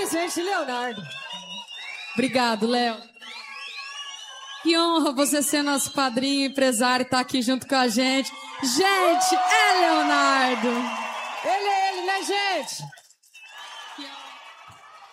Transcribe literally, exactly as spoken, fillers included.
presente, Leonardo. Obrigado, Léo. Que honra você ser nosso padrinho, empresário, estar aqui junto com a gente. Gente, é Leonardo. Ele é ele, né, gente?